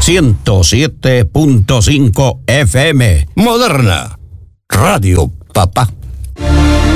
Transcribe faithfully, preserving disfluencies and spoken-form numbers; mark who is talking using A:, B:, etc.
A: ciento siete punto cinco F M. Moderna Radio Papá.